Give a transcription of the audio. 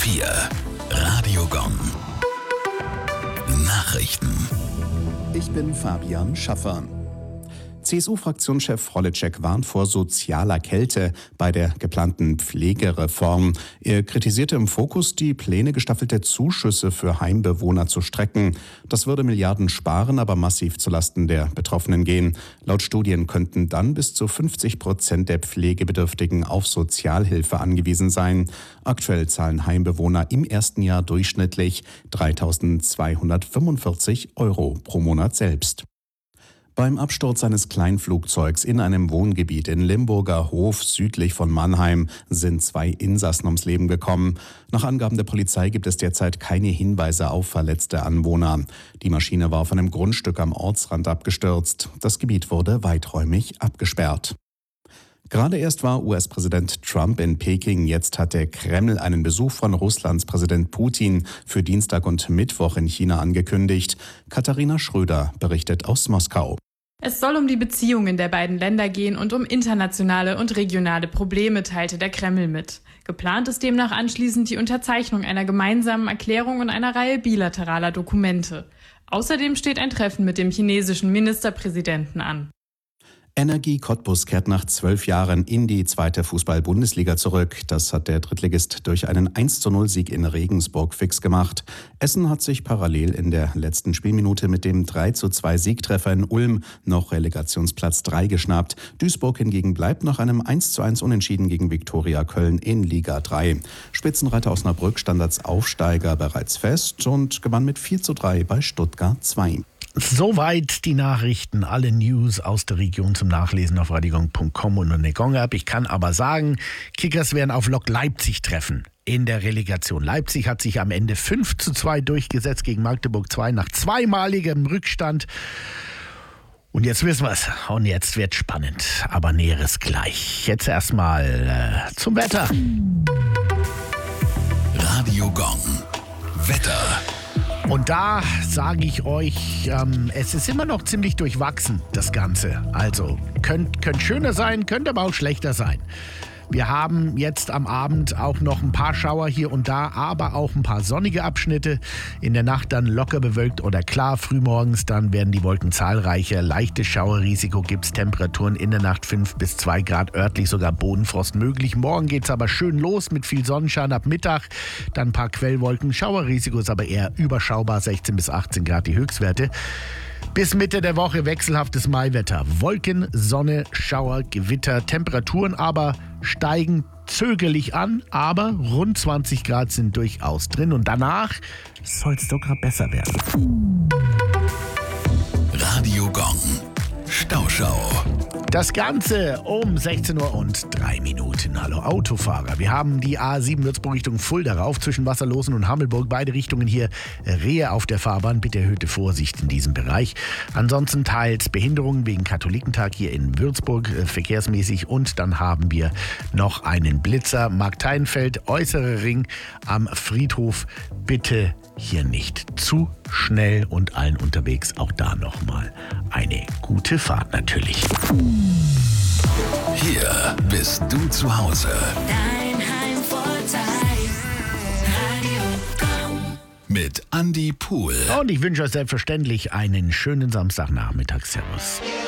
Hier, Radio Gong. Nachrichten. Ich bin Fabian Schaffer. CSU-Fraktionschef Holitschek warnt vor sozialer Kälte bei der geplanten Pflegereform. Er kritisierte im Fokus, die Pläne, gestaffelte Zuschüsse für Heimbewohner zu strecken. Das würde Milliarden sparen, aber massiv zulasten der Betroffenen gehen. Laut Studien könnten dann bis zu 50% der Pflegebedürftigen auf Sozialhilfe angewiesen sein. Aktuell zahlen Heimbewohner im ersten Jahr durchschnittlich 3.245 € pro Monat selbst. Beim Absturz eines Kleinflugzeugs in einem Wohngebiet in Limburger Hof südlich von Mannheim sind 2 Insassen ums Leben gekommen. Nach Angaben der Polizei gibt es derzeit keine Hinweise auf verletzte Anwohner. Die Maschine war auf einem Grundstück am Ortsrand abgestürzt. Das Gebiet wurde weiträumig abgesperrt. Gerade erst war US-Präsident Trump in Peking. Jetzt hat der Kreml einen Besuch von Russlands Präsident Putin für Dienstag und Mittwoch in China angekündigt. Katharina Schröder berichtet aus Moskau. Es soll um die Beziehungen der beiden Länder gehen und um internationale und regionale Probleme, teilte der Kreml mit. Geplant ist demnach anschließend die Unterzeichnung einer gemeinsamen Erklärung und einer Reihe bilateraler Dokumente. Außerdem steht ein Treffen mit dem chinesischen Ministerpräsidenten an. Energie Cottbus kehrt nach 12 Jahren in die 2. Fußball-Bundesliga zurück. Das hat der Drittligist durch einen 1:0-Sieg in Regensburg fix gemacht. Essen hat sich parallel in der letzten Spielminute mit dem 3:2-Siegtreffer in Ulm noch Relegationsplatz 3 geschnappt. Duisburg hingegen bleibt nach einem 1:1 Unentschieden gegen Viktoria Köln in Liga 3. Spitzenreiter Osnabrück stand als Aufsteiger bereits fest und gewann mit 4:3 bei Stuttgart 2. Soweit die Nachrichten, alle News aus der Region zum Nachlesen auf radiogong.com und in der Gong-App. Ich kann aber sagen, Kickers werden auf Lok Leipzig treffen in der Relegation. Leipzig hat sich am Ende 5:2 durchgesetzt gegen Magdeburg 2 nach zweimaligem Rückstand. Und jetzt wissen wir es. Und jetzt wird spannend, aber Näheres gleich. Jetzt erstmal zum Wetter. Radio Gong. Wetter. Und da sage ich euch, es ist immer noch ziemlich durchwachsen, das Ganze. Also, könnte schöner sein, könnte aber auch schlechter sein. Wir haben jetzt am Abend auch noch ein paar Schauer hier und da, aber auch ein paar sonnige Abschnitte. In der Nacht dann locker bewölkt oder klar. Frühmorgens dann werden die Wolken zahlreicher. Leichtes Schauerrisiko gibt es. Temperaturen in der Nacht 5 bis 2 Grad, örtlich sogar Bodenfrost möglich. Morgen geht es aber schön los mit viel Sonnenschein ab Mittag. Dann ein paar Quellwolken. Schauerrisiko ist aber eher überschaubar. 16 bis 18 Grad die Höchstwerte. Bis Mitte der Woche wechselhaftes Maiwetter. Wolken, Sonne, Schauer, Gewitter. Temperaturen aber steigen zögerlich an, aber rund 20 Grad sind durchaus drin. Und danach soll es sogar besser werden. Radio Gong. Stauschau. Das Ganze um 16:03 Uhr. Hallo Autofahrer. Wir haben die A7 Würzburg Richtung Fulda rauf zwischen Wasserlosen und Hammelburg. Beide Richtungen hier Rehe auf der Fahrbahn. Bitte erhöhte Vorsicht in diesem Bereich. Ansonsten teils Behinderungen wegen Katholikentag hier in Würzburg verkehrsmäßig. Und dann haben wir noch einen Blitzer. Markteinfeld, äußerer Ring am Friedhof. Bitte hier nicht zu schnell und allen unterwegs. Auch da nochmal eine gute Fahrt natürlich. Hier bist du zu Hause. Dein Heimvorteil. Radio Gong. Mit Andi Pohl. Und ich wünsche euch selbstverständlich einen schönen Samstagnachmittag. Servus.